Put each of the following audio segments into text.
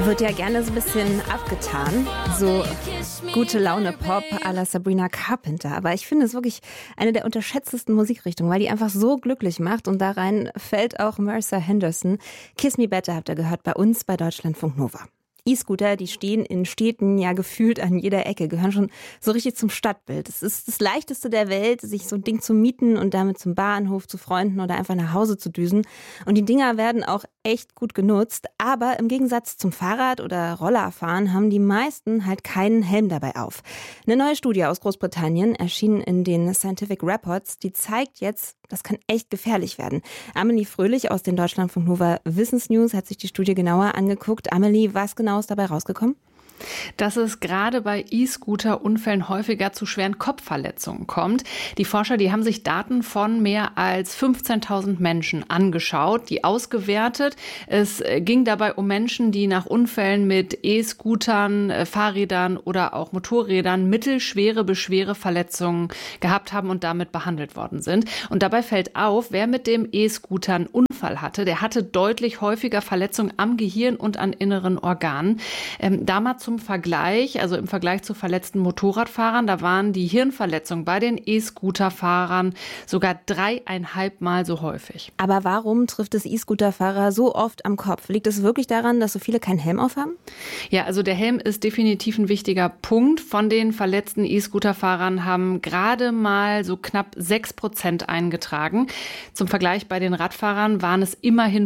Wird ja gerne so ein bisschen abgetan, so gute Laune Pop à la Sabrina Carpenter. Aber ich finde es wirklich eine der unterschätztesten Musikrichtungen, weil die einfach so glücklich macht. Und da rein fällt auch Marissa Henderson. Kiss Me Better habt ihr gehört bei uns bei Deutschlandfunk Nova. E-Scooter, die stehen in Städten ja gefühlt an jeder Ecke, gehören schon so richtig zum Stadtbild. Es ist das Leichteste der Welt, sich so ein Ding zu mieten und damit zum Bahnhof, zu Freunden oder einfach nach Hause zu düsen. Und die Dinger werden auch echt gut genutzt. Aber im Gegensatz zum Fahrrad- oder Rollerfahren haben die meisten halt keinen Helm dabei auf. Eine neue Studie aus Großbritannien, erschienen in den Scientific Reports, die zeigt jetzt, das kann echt gefährlich werden. Amelie Fröhlich aus den Deutschlandfunk Nova Wissensnews hat sich die Studie genauer angeguckt. Amelie, was genau ist dabei rausgekommen? Dass es gerade bei E-Scooter-Unfällen häufiger zu schweren Kopfverletzungen kommt. Die Forscher, die haben sich Daten von mehr als 15.000 Menschen angeschaut, die ausgewertet. Es ging dabei um Menschen, die nach Unfällen mit E-Scootern, Fahrrädern oder auch Motorrädern mittelschwere bis schwere Verletzungen gehabt haben und damit behandelt worden sind. Und dabei fällt auf, wer mit dem E-Scooter einen Unfall hatte, der hatte deutlich häufiger Verletzungen am Gehirn und an inneren Organen. Damals zum Vergleich, also im Vergleich zu verletzten Motorradfahrern, da waren die Hirnverletzungen bei den E-Scooter-Fahrern sogar 3,5 Mal so häufig. Aber warum trifft es E-Scooter-Fahrer so oft am Kopf? Liegt es wirklich daran, dass so viele keinen Helm aufhaben? Ja, also der Helm ist definitiv ein wichtiger Punkt. Von den verletzten E-Scooter-Fahrern haben gerade mal so knapp 6% eingetragen. Zum Vergleich bei den Radfahrern waren es immerhin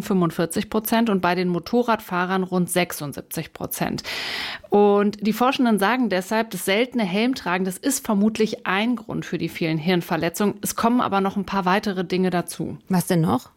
45% und bei den Motorradfahrern rund 76%. Und die Forschenden sagen deshalb, das seltene Helmtragen, das ist vermutlich ein Grund für die vielen Hirnverletzungen. Es kommen aber noch ein paar weitere Dinge dazu. Was denn noch?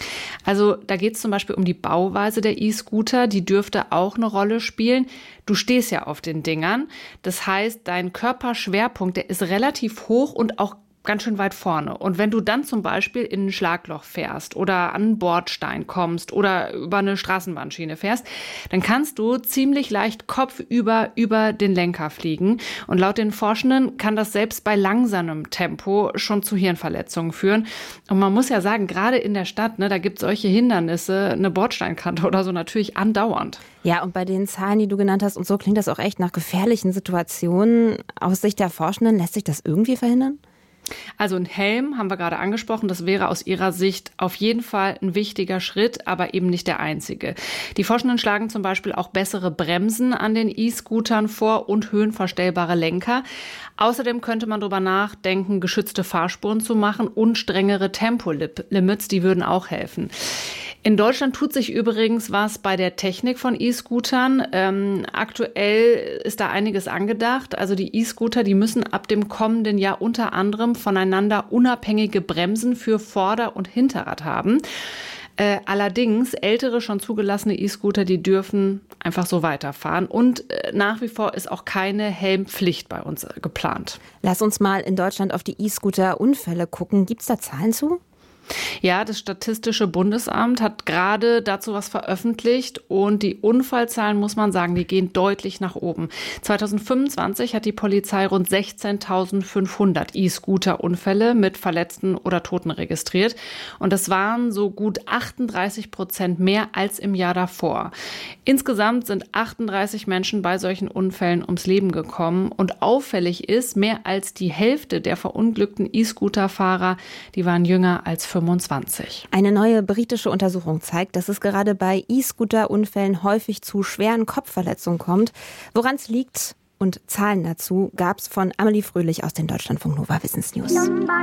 Also da geht es zum Beispiel um die Bauweise der E-Scooter, die dürfte auch eine Rolle spielen. Du stehst ja auf den Dingern, das heißt, dein Körperschwerpunkt, der ist relativ hoch und auch ganz schön weit vorne. Und wenn du dann zum Beispiel in ein Schlagloch fährst oder an einen Bordstein kommst oder über eine Straßenbahnschiene fährst, dann kannst du ziemlich leicht kopfüber über den Lenker fliegen. Und laut den Forschenden kann das selbst bei langsamem Tempo schon zu Hirnverletzungen führen. Und man muss ja sagen, gerade in der Stadt, da gibt es solche Hindernisse, eine Bordsteinkante oder so natürlich andauernd. Ja, und bei den Zahlen, die du genannt hast und so, klingt das auch echt nach gefährlichen Situationen. Aus Sicht der Forschenden, lässt sich das irgendwie verhindern? Also ein Helm haben wir gerade angesprochen, das wäre aus ihrer Sicht auf jeden Fall ein wichtiger Schritt, aber eben nicht der einzige. Die Forschenden schlagen zum Beispiel auch bessere Bremsen an den E-Scootern vor und höhenverstellbare Lenker. Außerdem könnte man darüber nachdenken, geschützte Fahrspuren zu machen und strengere Tempolimits, die würden auch helfen. In Deutschland tut sich übrigens was bei der Technik von E-Scootern. Aktuell ist da einiges angedacht. Also die E-Scooter, die müssen ab dem kommenden Jahr unter anderem voneinander unabhängige Bremsen für Vorder- und Hinterrad haben. Allerdings ältere, schon zugelassene E-Scooter, die dürfen einfach so weiterfahren. Und nach wie vor ist auch keine Helmpflicht bei uns geplant. Lass uns mal in Deutschland auf die E-Scooter-Unfälle gucken. Gibt es da Zahlen zu? Ja, das Statistische Bundesamt hat gerade dazu was veröffentlicht und die Unfallzahlen, muss man sagen, die gehen deutlich nach oben. 2025 hat die Polizei rund 16.500 E-Scooter-Unfälle mit Verletzten oder Toten registriert und das waren so gut 38% mehr als im Jahr davor. Insgesamt sind 38 Menschen bei solchen Unfällen ums Leben gekommen und auffällig ist, mehr als die Hälfte der verunglückten E-Scooter-Fahrer, die waren jünger als 25. Eine neue britische Untersuchung zeigt, dass es gerade bei E-Scooter-Unfällen häufig zu schweren Kopfverletzungen kommt. Woran es liegt und Zahlen dazu gab es von Amelie Fröhlich aus den Deutschlandfunk Nova Wissensnews.